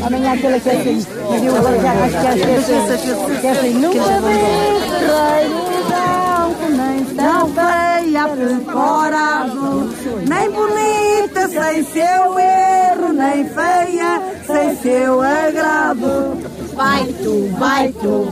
Amanhã aquele que é assim, acho que é assim, nunca vi nem tão feia precorado, nem bonita sem seu erro, nem feia sem seu agrado. Vai tu,